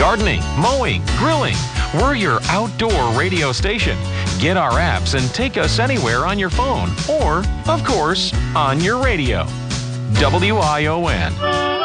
gardening, mowing, grilling. We're your outdoor radio station. Get our apps and take us anywhere on your phone or, of course, on your radio. WION.